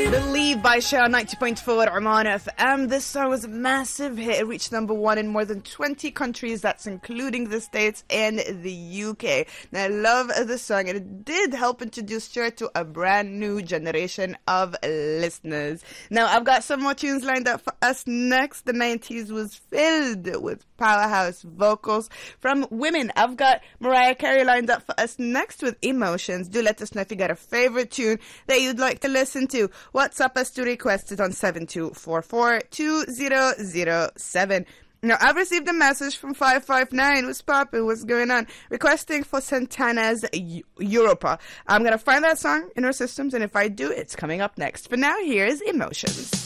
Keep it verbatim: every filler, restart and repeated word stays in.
Believe by Shah, ninety point four Oman F M. This song was a massive hit. It reached number one in more than twenty countries. That's including the States and the U K. Now, I love this song, and it did help introduce Cher to a brand new generation of listeners. Now, I've got some more tunes lined up for us next. The nineties was filled with powerhouse vocals from women. I've got Mariah Carey lined up for us next with Emotions. Do let us know if you got a favorite tune that you'd like to listen to. WhatsApp us to request it on seven two four four, two zero zero seven. Now, I've received a message from five five nine. What's poppin'? What's going on? Requesting for Santana's Europa. I'm going to find that song in our systems, and if I do, it's coming up next. For now, here's Emotions.